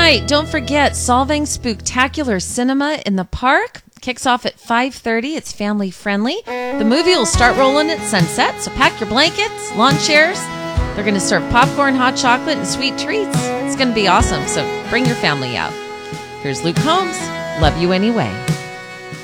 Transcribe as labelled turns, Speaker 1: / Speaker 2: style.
Speaker 1: night, don't forget Solving Spooktacular Cinema in the park. Kicks off at 5:30. It's family friendly. The movie will start rolling at sunset, so pack your blankets, lawn chairs. They're going to serve popcorn, hot chocolate, and sweet treats. It's going to be awesome, so bring your family out. Here's Luke Combs. Love you anyway.